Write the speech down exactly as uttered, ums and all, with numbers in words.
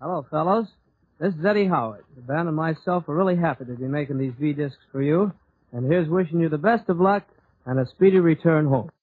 Hello, fellows. This is Eddie Howard. The band and myself are really happy to be making these V-discs for you. And here's wishing you the best of luck and a speedy return home.